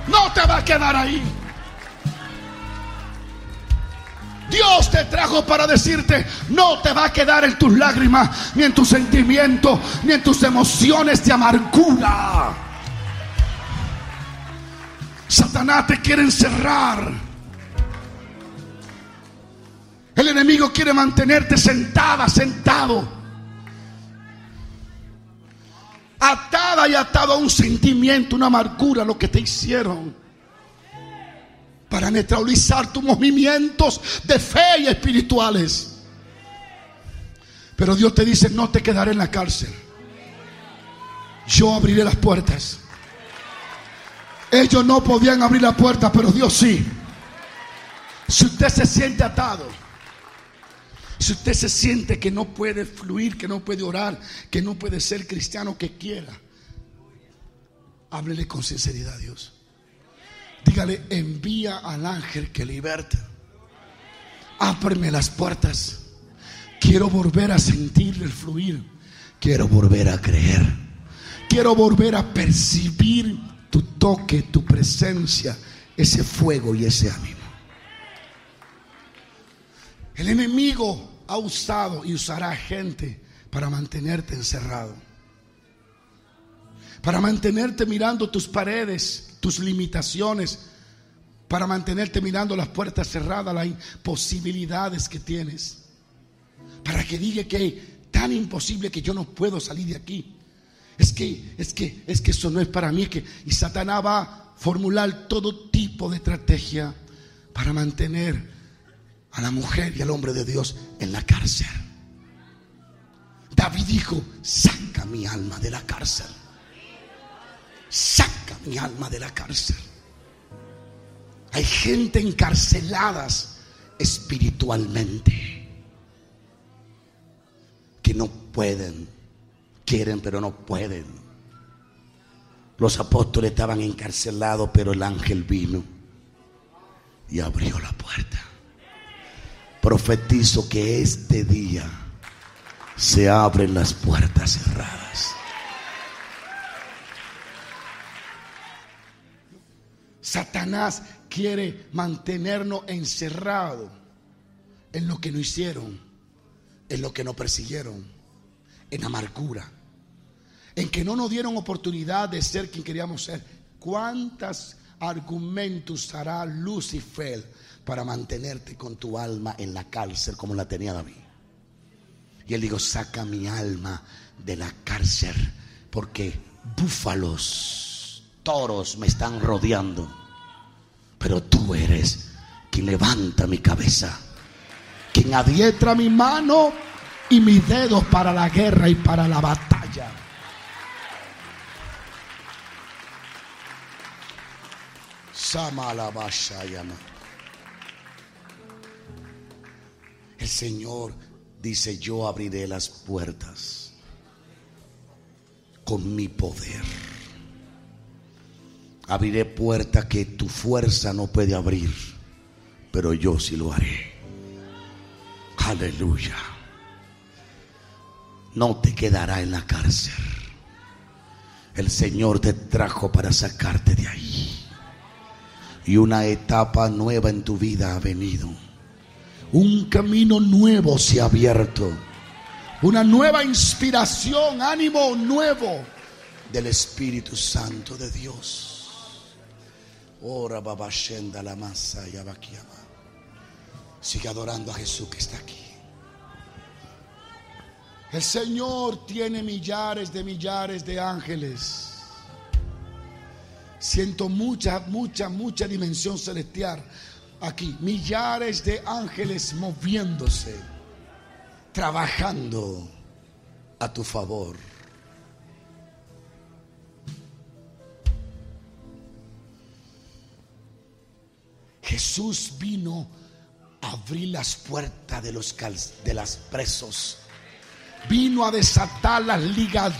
No te va a quedar ahí. Dios te trajo para decirte: no te va a quedar en tus lágrimas, ni en tus sentimientos, ni en tus emociones de amargura. Satanás te quiere encerrar. El enemigo quiere mantenerte sentada, sentado, atada y atado a un sentimiento, una amargura, lo que te hicieron, para neutralizar tus movimientos de fe y espirituales. Pero Dios te dice: no te quedaré en la cárcel. Yo abriré las puertas. Ellos no podían abrir la puerta, pero Dios sí. Si usted se siente atado, si usted se siente que no puede fluir, que no puede orar, que no puede ser cristiano que quiera, háblele con sinceridad a Dios. Dígale: envía al ángel que liberta. Ábreme las puertas. Quiero volver a sentir el fluir. Quiero volver a creer. Quiero volver a percibir tu toque, tu presencia, ese fuego y ese ánimo. El enemigo ha usado y usará gente para mantenerte encerrado, para mantenerte mirando tus paredes, tus limitaciones, para mantenerte mirando las puertas cerradas, las imposibilidades que tienes, para que diga que es tan imposible que yo no puedo salir de aquí. Es que eso no es para mí. Y Satanás va a formular todo tipo de estrategia para mantener a la mujer y al hombre de Dios en la cárcel. David dijo: saca mi alma de la cárcel. Saca mi alma de la cárcel. Hay gente encarceladas espiritualmente que no pueden, quieren pero no pueden. Los apóstoles estaban encarcelados, pero el ángel vino y abrió la puerta. Profetizo que este día se abren las puertas cerradas. Satanás quiere mantenernos encerrados en lo que no hicieron, en lo que nos persiguieron, en amargura, en que no nos dieron oportunidad de ser quien queríamos ser. ¿Cuántos argumentos hará Lucifer para mantenerte con tu alma en la cárcel como la tenía David? Y él dijo: saca mi alma de la cárcel, porque búfalos, toros me están rodeando, pero tú eres quien levanta mi cabeza, quien adietra mi mano y mis dedos para la guerra y para la batalla. El Señor dice: yo abriré las puertas con mi poder. Abriré puertas que tu fuerza no puede abrir, pero yo sí lo haré. Aleluya. No te quedará en la cárcel. El Señor te trajo para sacarte de ahí. Y una etapa nueva en tu vida ha venido. Un camino nuevo se ha abierto. Una nueva inspiración, ánimo nuevo del Espíritu Santo de Dios. Ora babashenda la masa y abakiama. Sigue adorando a Jesús que está aquí. El Señor tiene millares de ángeles. Siento mucha dimensión celestial aquí. Millares de ángeles moviéndose, trabajando a tu favor. Jesús vino a abrir las puertas de los presos. Vino a desatar las ligaduras